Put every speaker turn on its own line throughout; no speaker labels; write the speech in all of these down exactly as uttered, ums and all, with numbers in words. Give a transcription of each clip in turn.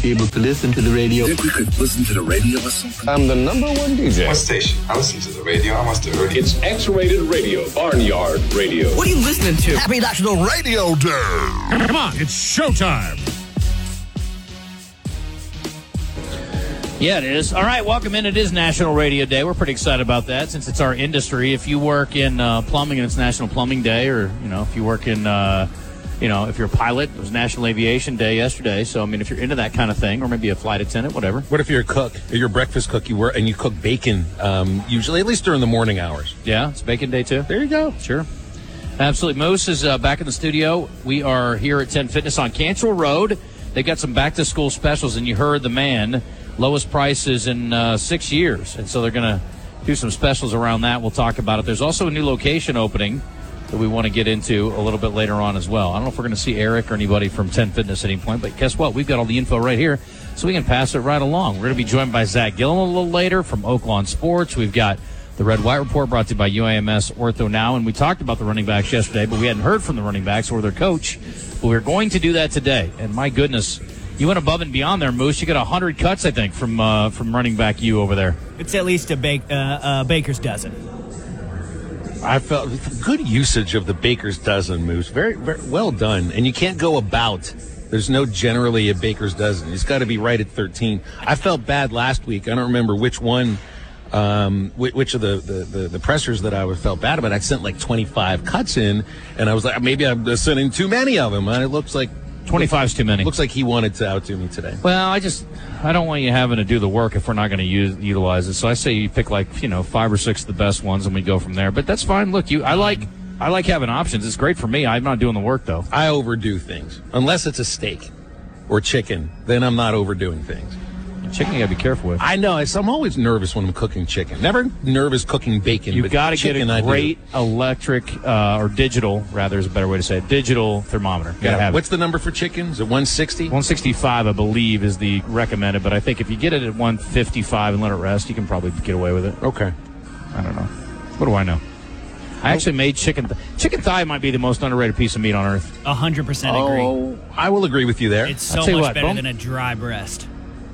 be able to listen to the radio.
Think we could listen to the radio or something?
I'm the number one D J.
What station? I listen to the radio. I must have heard it.
It's X-Rated Radio, Barnyard Radio.
What are you listening to?
Happy National Radio Day!
Come on, it's showtime.
Yeah, it is. All right, welcome in. It is National Radio Day. We're pretty excited about that since it's our industry. If you work in uh, plumbing and it's National Plumbing Day, or, you know, if you work in, uh, you know, if you're a pilot, it was National Aviation Day yesterday. So, I mean, if you're into that kind of thing, or maybe a flight attendant, whatever.
What if you're a cook, or you're a breakfast cook, you work, and you cook bacon, um, usually, at least during the morning hours?
Yeah, it's Bacon Day, too.
There you go.
Sure. Absolutely. Moose is uh, back in the studio. We are here at ten Fitness on Cantrell Road. They've got some back-to-school specials, and you heard the man. Lowest prices in uh, six years. And so they're going to do some specials around that. We'll talk about it. There's also a new location opening that we want to get into a little bit later on as well. I don't know if we're going to see Eric or anybody from ten Fitness at any point, but guess what? We've got all the info right here, so we can pass it right along. We're going to be joined by Zach Gillen a little later from Oaklawn Sports. We've got the Red White Report brought to you by U I M S Ortho Now. And we talked about the running backs yesterday, but we hadn't heard from the running backs or their coach. But we're going to do that today. And my goodness, you went above and beyond there, Moose. You got one hundred cuts, I think, from uh, from running back you over there.
It's at least a ba- uh, uh, baker's dozen.
I felt good usage of the baker's dozen, Moose. Very, very well done. And you can't go about. There's no generally a baker's dozen. It's got to be right at thirteen. I felt bad last week. I don't remember which one, um, which of the, the, the, the pressers that I felt bad about. I sent like twenty-five cuts in, and I was like, maybe I'm sending too many of them. And it looks like
twenty-five is too many.
Looks like he wanted to outdo me today.
Well, I just, I don't want you having to do the work if we're not going to use utilize it. So I say you pick like, you know, five or six of the best ones and we go from there. But that's fine. Look, you, I like, I like having options. It's great for me. I'm not doing the work though.
I overdo things. Unless it's a steak or chicken, then I'm not overdoing things.
Chicken you got to be careful with.
I know. I'm always nervous when I'm cooking chicken. Never nervous cooking bacon.
You've got to get a great
I
electric, uh, or digital, rather is a better way to say it, digital thermometer. You
yeah.
gotta have
What's
it.
the number for chicken? Is it one sixty?
one sixty-five, I believe, is the recommended. But I think if you get it at one fifty-five and let it rest, you can probably get away with it.
Okay.
I don't know. What do I know? I actually made chicken. Th- chicken thigh might be the most underrated piece of meat on earth.
A hundred percent agree.
Oh, I will agree with you there.
It's so
I'll tell
much
you what,
better
bone-
than a dry breast.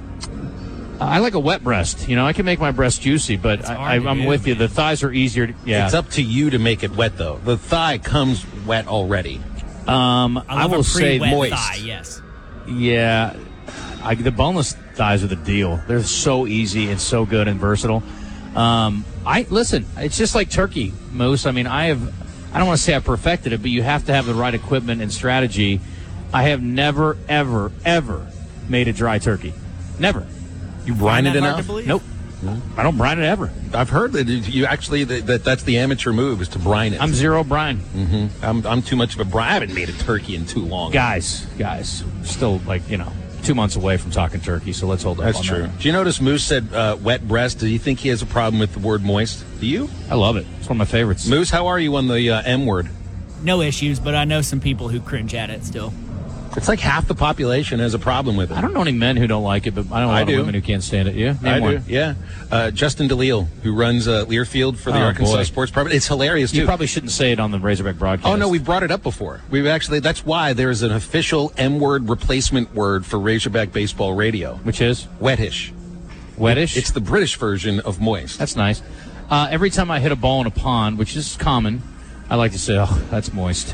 I like a wet breast. You know, I can make my breast juicy, but I, I, I'm
do,
with you.
man.
The thighs are easier. To, yeah.
It's up to you to make it wet, though. The thigh comes wet already.
Um,
I,
I
love
will
a
say
pre-wet
moist.
thigh, yes.
Yeah, I, the boneless thighs are the deal. They're so easy and so good and versatile. Um, I listen. It's just like turkey, Moose. I mean, I have. I don't want to say I perfected it, but you have to have the right equipment and strategy. I have never, ever, ever made a dry turkey. Never.
You brine it
that hard
enough?
to believe?
Nope. No. I don't brine it ever.
I've heard that you actually that, that that's the amateur move is to brine it.
I'm zero brine.
Mm-hmm. I'm I'm too much of a brine. I haven't made a turkey in too long.
Guys, guys, still like, you know, two months away from talking turkey, so let's hold up
That's
on
true.
that.
Do you notice Moose said uh, wet breast? Do you think he has a problem with the word moist? Do you?
I love it. It's one of my favorites.
Moose, how are you on the uh, M word?
No issues, but I know some people who cringe at it still.
It's like half the population has a problem with it.
I don't know any men who don't like it, but I know a lot
I
of
do.
women who can't stand it. Yeah, Name
I
one.
do, yeah. Uh, Justin DeLeal, who runs uh, Learfield for the
Oh,
Arkansas
boy.
Sports Department. It's hilarious, too.
You probably shouldn't say it on the Razorback broadcast.
Oh, no, we've brought it up before. We've actually, that's why there's an official M-word replacement word for Razorback baseball radio.
Which is?
Wettish.
Wettish?
It's the British version of moist.
That's nice. Uh, every time I hit a ball in a pond, which is common, I like to say, oh, that's moist.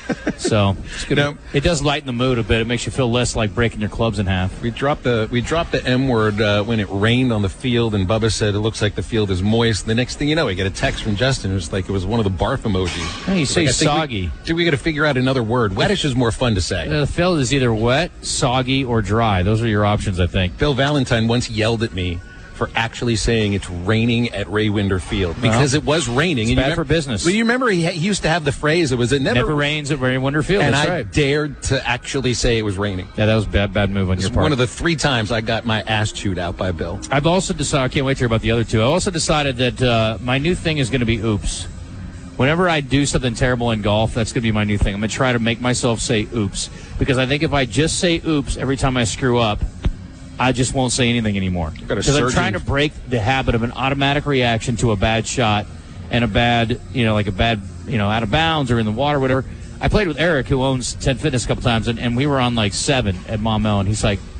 So it's good.
No.
It does lighten the mood a bit. It makes you feel less like breaking your clubs in half.
We dropped the we dropped the M word uh, when it rained on the field, and Bubba said it looks like the field is moist. The next thing you know, we get a text from Justin. It was like it was one of the barf emojis.
Hey, you say
Like, I think
soggy.
We, we got to figure out another word. Wettish is more fun to say.
Uh, the field is either wet, soggy, or dry. Those are your options, I think.
Phil Valentine once yelled at me for actually saying it's raining at Ray Winder Field because
Well,
it was raining.
it's
and
bad
you remember,
for business.
Well, you remember he, he used to have the phrase, it was it never,
Never rains at Ray Winder Field.
and
That's
I
right.
dared to actually say it was raining.
Yeah, that was a bad, bad move on
It's
your part.
one of the three times I got my ass chewed out by Bill.
I've also decided, I can't wait to hear about the other two. I also decided that uh, my new thing is going to be oops. Whenever I do something terrible in golf, that's going to be my new thing. I'm going to try to make myself say oops. Because I think if I just say oops every time I screw up, I just won't say anything anymore.
got a
Because I'm
surgeon-
trying to break the habit of an automatic reaction to a bad shot and a bad, you know, like a bad, you know, out of bounds or in the water, whatever. I played with Eric, who owns ten Fitness a couple times, and, and we were on like seven at Maumelle, and he's like,